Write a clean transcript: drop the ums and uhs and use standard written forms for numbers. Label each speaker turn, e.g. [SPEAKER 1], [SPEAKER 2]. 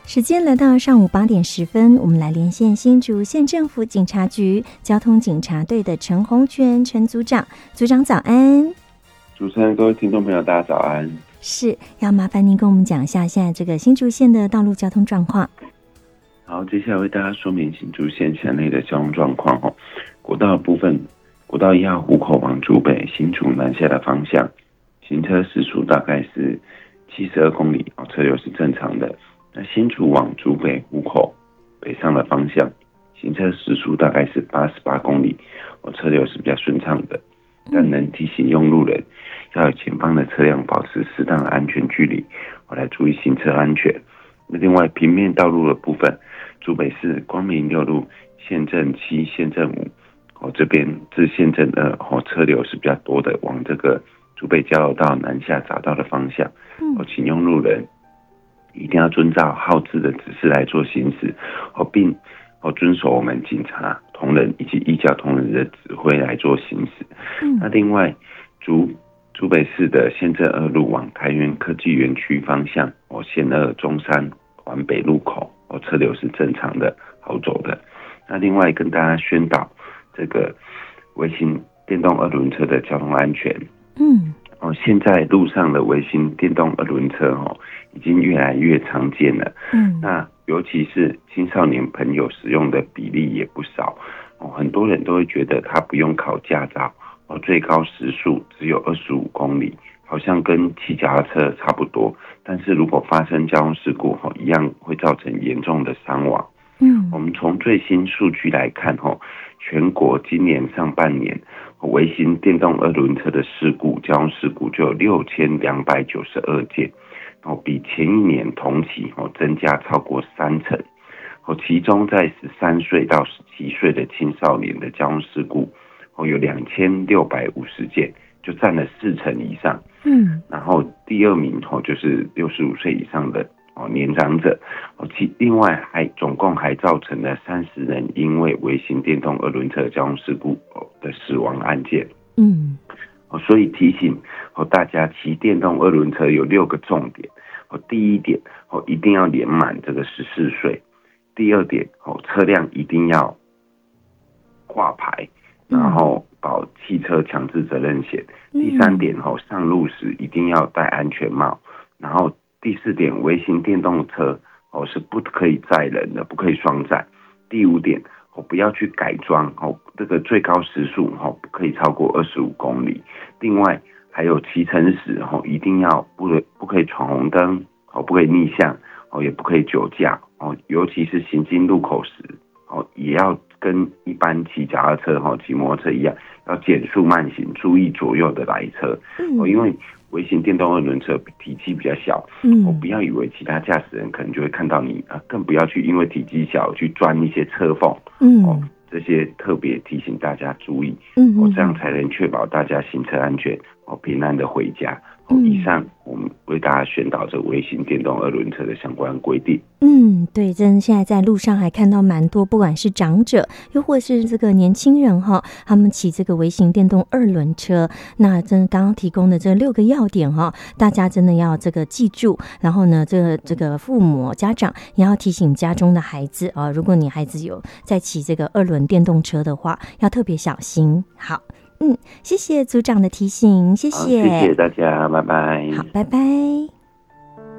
[SPEAKER 1] 时间来到上午8:10，我们来连线新竹县政府警察局交通警察队的陈宏全陈组长。组长早安。
[SPEAKER 2] 主持人，各位听众朋友，大家早安。
[SPEAKER 1] 是要麻烦您跟我们讲一下现在这个新竹县的道路交通状况。
[SPEAKER 2] 好，接下来为大家说明新竹县辖内的交通状况。国道的部分，国道1号湖口往竹北新竹南下的方向，行车时速大概是72公里，车流是正常的。那新竹往竹北湖口北上的方向，行车时速大概是88公里，车流是比较顺畅的。但能提醒用路人要与前方的车辆保持适当的安全距离，来注意行车安全。另外，平面道路的部分，竹北市光明6路县政7、县政5，这边至县政2，车流是比较多的，往这个竹北交流道南下匝道的方向，请用路人一定要遵照号志的指示来做行驶，并遵守我们警察同仁以及依交通人的指挥来做行驶。那另外，竹北市的县政2路往台源科技园区方向，县2中山环北路口，车流是正常的，好走的。那另外跟大家宣导这个微型电动2轮车的交通安全。现在路上的微型电动2轮车已经越来越常见了。那尤其是青少年朋友使用的比例也不少。很多人都会觉得他不用考驾照，最高时速只有25公里，好像跟骑脚踏车差不多。但是如果发生交通事故，一样会造成严重的伤亡。我们从最新数据来看，全国今年上半年微型电动2轮车的交通事故就有6292件，比前一年同期增加超过3成。其中在13岁到17岁的青少年的交通事故有2650件，就占了4成以上。然后第二名就是65岁以上的年长者，另外总共还造成了30人因为微型电动2轮车交通事故的死亡案件。所以提醒大家，骑电动2轮车有6个重点。第一点，一定要年满这个14岁。第二点，车辆一定要挂牌，然后保汽车强制责任险。第三点，上路时一定要戴安全帽。然后第四点，微型电动车是不可以载人的，不可以双载。第五点，不要去改装，这个最高时速不可以超过25公里。另外还有骑乘时一定要不可以闯红灯，不可以逆向，也不可以酒驾，尤其是行经路口时也要跟一般骑脚踏车骑摩托车一样，要减速慢行，注意左右的来车。因为微型电动2轮车体积比较小，不要以为其他驾驶人可能就会看到你，更不要去因为体积小去钻一些车缝。这些特别提醒大家注意，这样才能确保大家行车安全，平安的回家。以上我们为大家宣导这微型电动2轮车的相关规定。
[SPEAKER 1] 对，真的现在在路上还看到蛮多，不管是长者又或是这个年轻人他们骑这个微型电动2轮车。那真的刚刚提供的这6个要点大家真的要这个记住。然后呢，这个父母家长也要提醒家中的孩子如果你孩子有在骑这个2轮电动车的话，要特别小心。好，谢谢组长的提醒，谢谢。
[SPEAKER 2] 谢谢大家，拜拜。
[SPEAKER 1] 好，拜拜。